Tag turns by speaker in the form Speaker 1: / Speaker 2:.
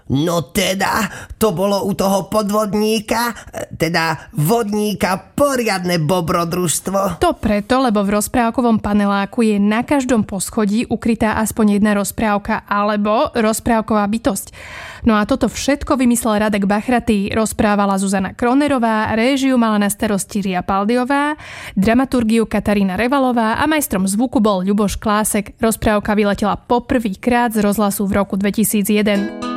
Speaker 1: No teda, to bolo u toho podvodníka, teda vodníka, poriadne bobrodružstvo.
Speaker 2: To preto, lebo v rozprávkovom paneláku je na každom poschodí ukrytá aspoň jedna rozprávka alebo rozprávková bytosť. No a toto všetko vymyslel Radek Bachratý, rozprávala Zuzana Kronerová, réžiu mala na starosti Ria Paldiová, dramaturgiu Katarína Revalová a majstrom zvuku bol Ľuboš Klásek. Rozprávka vyletela poprvýkrát z rozhlasu v roku 2001.